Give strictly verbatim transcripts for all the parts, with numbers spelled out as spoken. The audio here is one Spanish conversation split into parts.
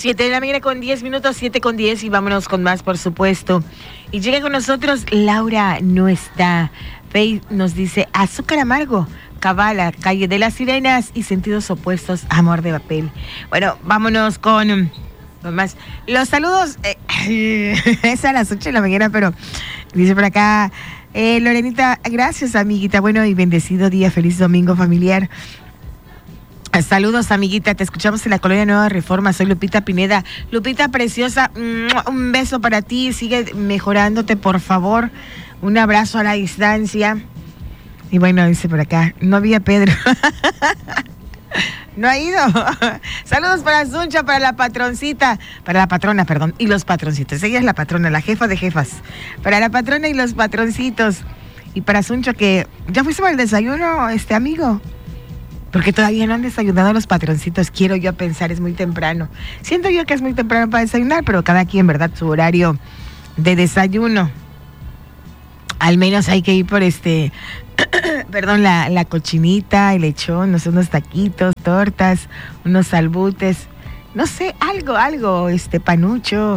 Siete de la mañana con diez minutos, siete con diez y vámonos con más, por supuesto. Y llega con nosotros Laura No Está. Faith nos dice azúcar amargo, Cabala, Calle de las Sirenas y Sentidos Opuestos, Amor de Papel. Bueno, vámonos con, con más. Los saludos, eh, es a las ocho de la mañana, pero dice por acá, eh, Lorenita, gracias amiguita, bueno y bendecido día, feliz domingo familiar. Saludos, amiguita, te escuchamos en la Colonia Nueva Reforma, soy Lupita Pineda. Lupita preciosa, un beso para ti, sigue mejorándote, por favor. Un abrazo a la distancia. Y bueno, dice por acá, no vi a Pedro. No ha ido. Saludos para Suncha, para la patroncita, para la patrona, perdón, y los patroncitos. Ella es la patrona, la jefa de jefas. Para la patrona y los patroncitos. Y para Suncha, que ya fuiste al desayuno, este amigo. Porque todavía no han desayunado los patroncitos, quiero yo pensar, es muy temprano. Siento yo que es muy temprano para desayunar, pero cada quien, ¿verdad? Su horario de desayuno. Al menos hay que ir por este, perdón, la, la cochinita, el lechón, no sé, unos taquitos, tortas, unos salbutes, no sé, algo, algo, este, panucho.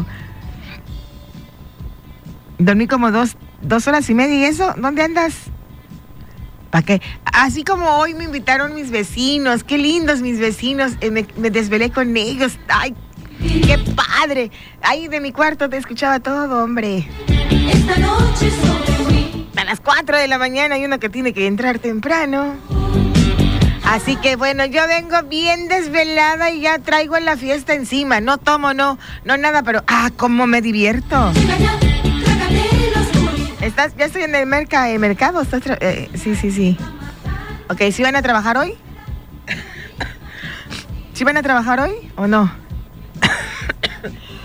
Dormí como dos, dos horas y media y eso, ¿dónde andas? ¿Para qué? Así como hoy me invitaron mis vecinos, qué lindos mis vecinos, eh, me, me desvelé con ellos, ay, qué padre. Ahí de mi cuarto te escuchaba todo, hombre. Esta noche sobre mí. A las cuatro de la mañana hay uno que tiene que entrar temprano. Así que bueno, yo vengo bien desvelada y ya traigo la fiesta encima. No tomo, no, no nada, pero ah, cómo me divierto. ¿Estás, ya estoy en el merca, eh, mercado? ¿Estás tra- eh, sí, sí, sí. Ok, ¿sí van a trabajar hoy? ¿Sí van a trabajar hoy o no?